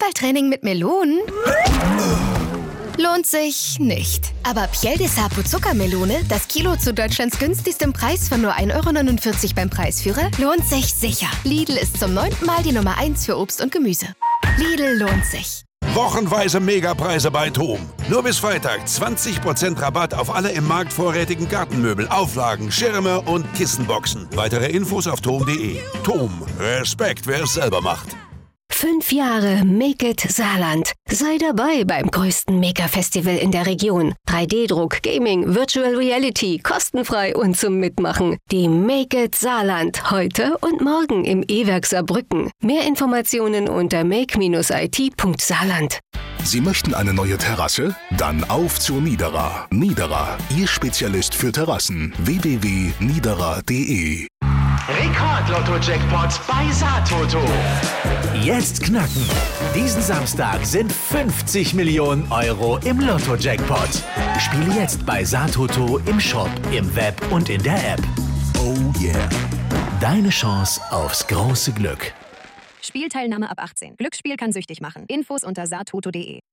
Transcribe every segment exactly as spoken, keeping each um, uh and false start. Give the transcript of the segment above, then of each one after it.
Fußballtraining mit Melonen? Lohnt sich nicht. Aber Piel de Sapo Zuckermelone, das Kilo zu Deutschlands günstigstem Preis von nur ein Euro neunundvierzig beim Preisführer, lohnt sich sicher. Lidl ist zum neunten Mal die Nummer eins für Obst und Gemüse. Lidl lohnt sich. Wochenweise Megapreise bei TOM. Nur bis Freitag zwanzig Prozent Rabatt auf alle im Markt vorrätigen Gartenmöbel, Auflagen, Schirme und Kissenboxen. Weitere Infos auf tom punkt de. TOM. Respekt, wer es selber macht. Fünf Jahre Make It Saarland. Sei dabei beim größten Maker-Festival in der Region. drei D-Druck, Gaming, Virtual Reality, kostenfrei und zum Mitmachen. Die Make It Saarland. Heute und morgen im E-Werk Saarbrücken. Mehr Informationen unter make Bindestrich I T Punkt saarland. Sie möchten eine neue Terrasse? Dann auf zur Niederer. Niederer, Ihr Spezialist für Terrassen. w w w punkt niederer punkt de. Rekord-Lotto-Jackpot bei Saartoto. Jetzt knacken. Diesen Samstag sind fünfzig Millionen Euro im Lotto-Jackpot. Spiele jetzt bei Saartoto im Shop, im Web und in der App. Oh yeah. Deine Chance aufs große Glück. Spielteilnahme ab achtzehn. Glücksspiel kann süchtig machen. Infos unter saartoto punkt de.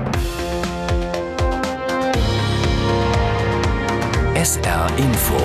S R Info.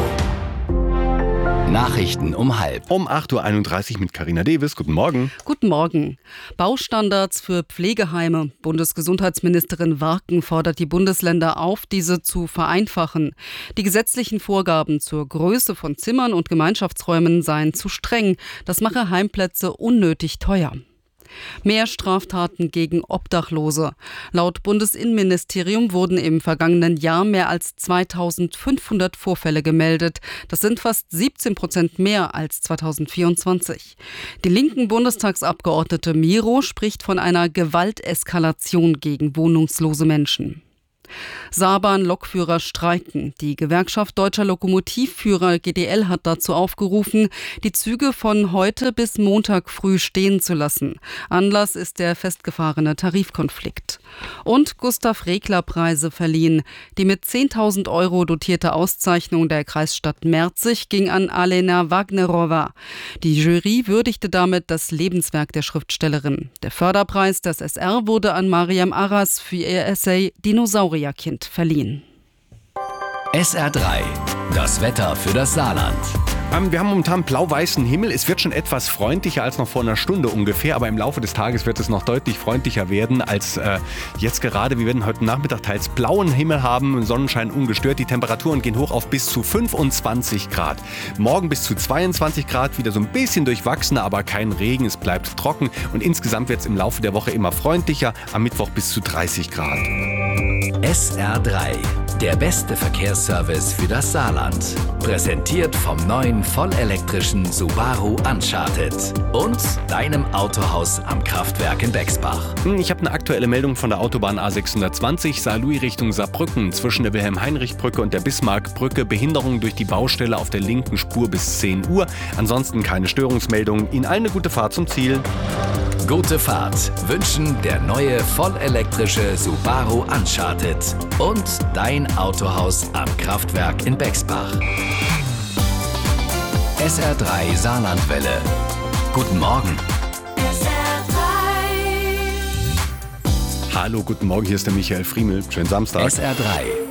Nachrichten um halb. Um acht Uhr einunddreißig mit Carina Davis. Guten Morgen. Guten Morgen. Baustandards für Pflegeheime. Bundesgesundheitsministerin Warken fordert die Bundesländer auf, diese zu vereinfachen. Die gesetzlichen Vorgaben zur Größe von Zimmern und Gemeinschaftsräumen seien zu streng. Das mache Heimplätze unnötig teuer. Mehr Straftaten gegen Obdachlose. Laut Bundesinnenministerium wurden im vergangenen Jahr mehr als zweitausendfünfhundert Vorfälle gemeldet. Das sind fast siebzehn Prozent mehr als zweitausendvierundzwanzig. Die linken Bundestagsabgeordnete Miro spricht von einer Gewalteskalation gegen wohnungslose Menschen. Saarbahn-Lokführer streiken. Die Gewerkschaft Deutscher Lokomotivführer G D L hat dazu aufgerufen, die Züge von heute bis Montag früh stehen zu lassen. Anlass ist der festgefahrene Tarifkonflikt. Und Gustav-Regler-Preise verliehen. Die mit zehntausend Euro dotierte Auszeichnung der Kreisstadt Merzig ging an Alena Wagnerowa. Die Jury würdigte damit das Lebenswerk der Schriftstellerin. Der Förderpreis des S R wurde an Mariam Arras für ihr Essay Dinosaurier Kind verliehen. S R drei. Das Wetter für das Saarland. Ähm, wir haben momentan blau-weißen Himmel. Es wird schon etwas freundlicher als noch vor einer Stunde ungefähr, aber im Laufe des Tages wird es noch deutlich freundlicher werden als äh, jetzt gerade. Wir werden heute Nachmittag teils blauen Himmel haben, Sonnenschein ungestört. Die Temperaturen gehen hoch auf bis zu fünfundzwanzig Grad. Morgen bis zu zweiundzwanzig Grad, wieder so ein bisschen durchwachsener, aber kein Regen. Es bleibt trocken und insgesamt wird es im Laufe der Woche immer freundlicher. Am Mittwoch bis zu dreißig Grad. S R drei. Der beste Verkehrsservice für das Saarland. Präsentiert vom neuen vollelektrischen Subaru Uncharted und deinem Autohaus am Kraftwerk in Bexbach. Ich habe eine aktuelle Meldung von der Autobahn A sechshundertzwanzig, Saarlouis Richtung Saarbrücken. Zwischen der Wilhelm-Heinrich-Brücke und der Bismarck-Brücke Behinderung durch die Baustelle auf der linken Spur bis zehn Uhr. Ansonsten keine Störungsmeldung. Ihnen allen eine gute Fahrt zum Ziel. Gute Fahrt wünschen der neue vollelektrische Subaru Uncharted und dein Autohaus am Kraftwerk in Bexbach. S R drei Saarlandwelle. Guten Morgen. S R drei. Hallo, guten Morgen, hier ist der Michael Friemel. Schönen Samstag. S R drei.